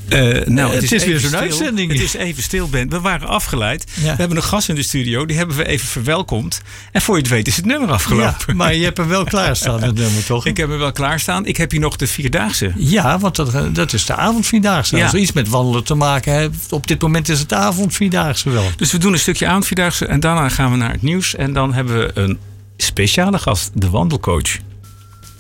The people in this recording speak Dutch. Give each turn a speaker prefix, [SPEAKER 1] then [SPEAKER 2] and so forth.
[SPEAKER 1] Het is weer zo'n uitzending.
[SPEAKER 2] Het is even stil, Ben. We waren afgeleid. Ja. We hebben een gast in de studio. Die hebben we even verwelkomd. En voor je het weet is het nummer afgelopen.
[SPEAKER 1] Ja, maar je hebt hem wel klaarstaan, het nummer toch?
[SPEAKER 2] Ik heb hem wel klaarstaan. Ik heb hier nog de Vierdaagse.
[SPEAKER 1] Ja, want dat is de avondvierdaagse. Als er iets met wandelen te maken heeft. Op dit moment is het avondvierdaagse wel.
[SPEAKER 2] Dus we doen een stukje avondvierdaagse. En daarna gaan we naar het nieuws. En dan hebben we een speciale gast. De wandelcoach.